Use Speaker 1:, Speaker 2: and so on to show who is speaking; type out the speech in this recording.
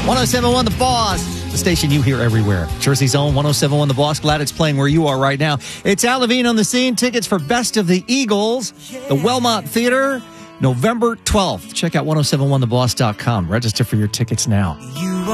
Speaker 1: 1071 The Boss, the station you hear everywhere. Jersey's own 1071 The Boss. Glad it's playing where you are right now. It's Al Levine on the scene. Tickets for Best of the Eagles, the Wellmont Theater, November 12th. Check out 1071theboss.com. Register for your tickets now.